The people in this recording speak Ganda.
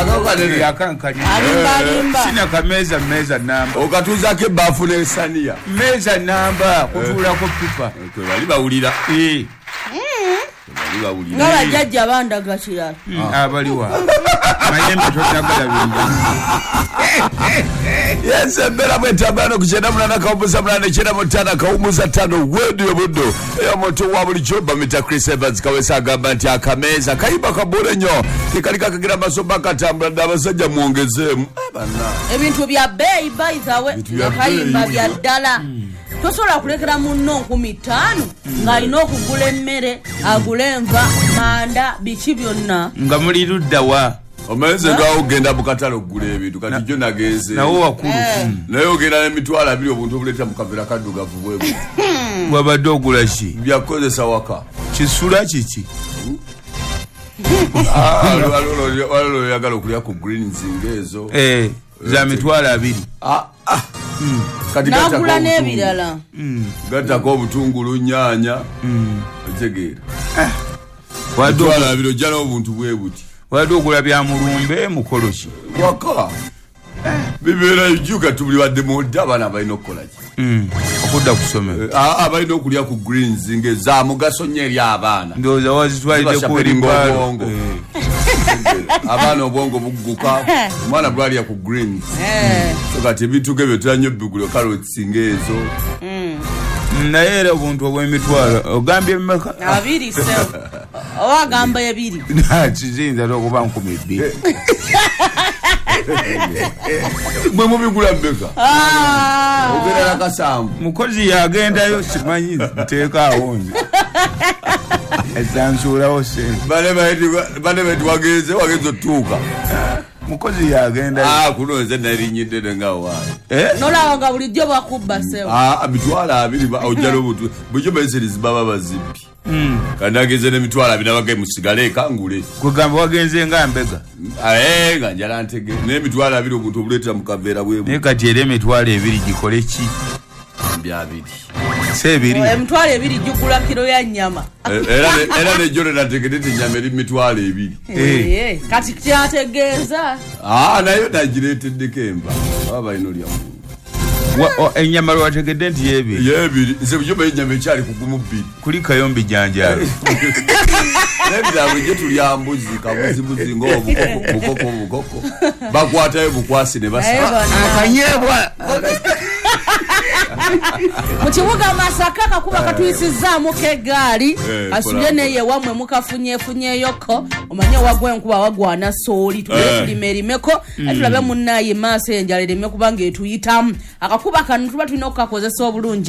sina kameza meza namba okatuzako ebbafu n'esaniya meza namba kutuulako pipa bali bawulira nga bajjajja bandaga kirala abaliwa mayembe totagala bingi yensembera bwetabano kukyenda munana kawumusa munana ekyenda mutana kawumusa tano wedio buddo eyomoto wa bulijjo bamita Chris Evans kawesa agamba nti akameeza kayimba kabule nnyo tekali kakagira masoba katambula dda abasajja mwongezeemu ebintu bya bbeeyi bayizawe kayimba bya ddala tosobola kulekera munno 15 ng'alina okugula emmere agula enva manda biki byonna nga muli luddawa omenze ngawo ogenda mu katale okugula ebintu kati jjo nagenze nawo wakulu naye ogenda n'emitwalo 2 obuntu obuleeta mu kavera kaddugavu bwebu wabadde ogula ki byakukozesa waka kisula kiki waliwo oyagala okulya ku greens ng'ezo za mitwalo 2 n'agula n'ebirala gattako obutungulu nyaanya otegeera mitwalo 2 ojja n'obuntu bwe buti wadde ogula bya mulumbe mukolo ki waka bibeera ijjuka tubuli wadde modde abaana balina okukola ki okudda ku ssomero balina okulya ku greens ngeza mugaso nnyo eri abaana ndowooza wazitwaliddeko eribongo abaana obwongo bugguka omwana bwalya ku greens so kati ebintu gebyo tulannyo bigulo carrots ng'ezo naye era obuntu obw'emitwalo ogambye mmeka 2 sewo oba agamba 2 kiziyinza tokuba 12 mwe mubigula mmeka ogerera kasanvu mukozi yagendayo simanyi nteekaawo nze esansuulawo sente bane beti wagenze otuuka mukozi yagendayo kuno nze nalinyidde ngaawaani nolaba nga bulijjo bakubba sewo mitwalo 2 ojjala obutu bulijjo baisirizi baba bazibbi kandi agenze n'emitwalo 2 nabagaye musigale ekangule kwegamba wagenze nga mbega nga njala ntege n'emitwalo 2 obuntu obuleetera mu kaveera bwebu naye kati era emitwalo 2 gikole ki bya 2 emitwalo 2 gigula kiro ya nnyama era nejjo nenategedde ennyama eri mitwalo 2 kati kyategeeza nayo nagireeteddeko enva aba balina olya muntu ennyama lwategedde nti yebiri nze bujoba ennyama ekyali kugumu 2 kuli kayombi janjalo nebirabwe gye tulya mbuzi kabuzibuzi ng'obukoko bakwatayo bukwasi ne basa akanyebwa mu kibuga Masaka kakuba katuyisizzaamuko eggaali asubye neye wamwe mukafunyefunyeyoko omanye wagwa enkuba wagwana sooli tulimerimeko tulabe munnaye maaso enjala ereme kubanga etuyitamu akakuba kano tuba tulina okukakozesa obulungi